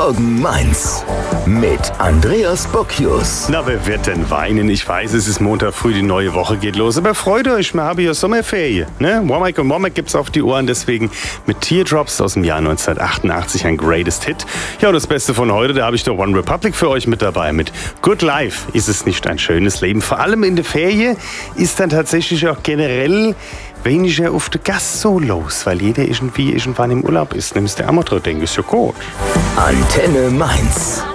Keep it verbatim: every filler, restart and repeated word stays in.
Morgen Mainz mit Andreas Bocchius. Na, wer wird denn weinen? Ich weiß, es ist Montag früh, die neue Woche geht los. Aber freut euch, wir haben hier Sommerferien. Ne? Womack und Womack gibt's auf die Ohren, deswegen mit Teardrops aus dem Jahr neunzehnhundertachtundachtzig ein Greatest Hit. Ja, und das Beste von heute, da habe ich doch One Republic für euch mit dabei. Mit Good Life ist es nicht ein schönes Leben. Vor allem in der Ferien ist dann tatsächlich auch generell weniger auf den Gast so los, weil jeder irgendwie irgendwann im Urlaub ist. Nimmst du auch mal dran, denke ich, ist ja gut. Antenne Mainz.